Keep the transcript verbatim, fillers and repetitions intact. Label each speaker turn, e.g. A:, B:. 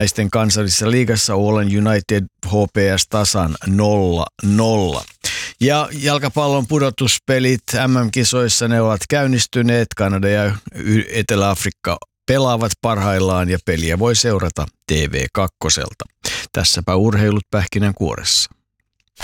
A: Naisten kansallisessa liigassa Åland United H P S tasan nolla nolla. Ja jalkapallon pudotuspelit M M-kisoissa ne ovat käynnistyneet. Kanada ja Etelä-Afrikka pelaavat parhaillaan ja peliä voi seurata T V kaksi. Tässäpä urheilut pähkinänkuoressa.